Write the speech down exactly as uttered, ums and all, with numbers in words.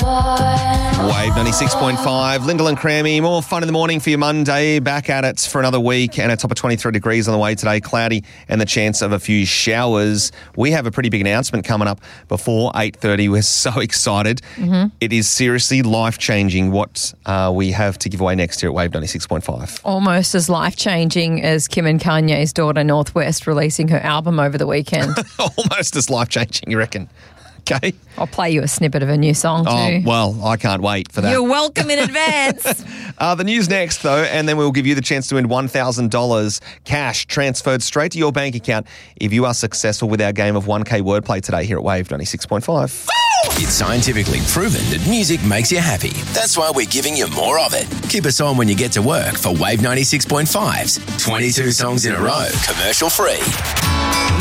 Wave ninety-six point five, Lyndall and Crammy. More fun in the morning for your Monday. Back at it for another week and a top of twenty-three degrees on the way today. Cloudy and the chance of a few showers. We have a pretty big announcement coming up before eight thirty. We're so excited. Mm-hmm. It is seriously life-changing what uh, we have to give away next year at Wave ninety-six point five. Almost as life-changing as Kim and Kanye's daughter Northwest releasing her album over the weekend. Almost as life-changing, you reckon? Okay. I'll play you a snippet of a new song too. Oh, well, I can't wait for that. You're welcome in advance. uh, the news next, though, and then we'll give you the chance to win one thousand dollars cash transferred straight to your bank account if you are successful with our game of one K wordplay today here at Wave ninety-six point five. It's scientifically proven that music makes you happy. That's why we're giving you more of it. Keep us on when you get to work for Wave ninety-six point five's twenty-two songs in a row, commercial free.